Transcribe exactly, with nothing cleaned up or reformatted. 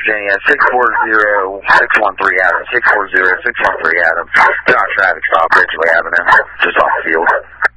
Virginia, six four zero, six one three Adam, six four zero, six one three Adam. They're on traffic stop, Ridgely Avenue, just off the field.